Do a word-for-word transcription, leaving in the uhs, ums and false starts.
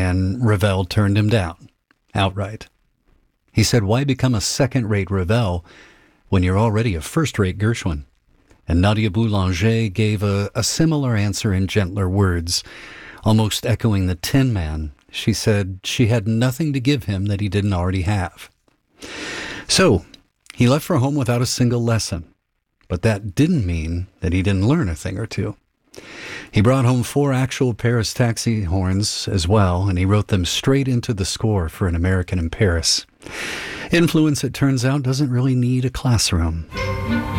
and Ravel turned him down, outright. He said, why become a second-rate Ravel when you're already a first-rate Gershwin? And Nadia Boulanger gave a, a similar answer in gentler words, almost echoing the Tin Man. She said she had nothing to give him that he didn't already have. So, he left for home without a single lesson. But that didn't mean that he didn't learn a thing or two. He brought home four actual Paris taxi horns as well, and he wrote them straight into the score for An American in Paris. Influence, it turns out, doesn't really need a classroom.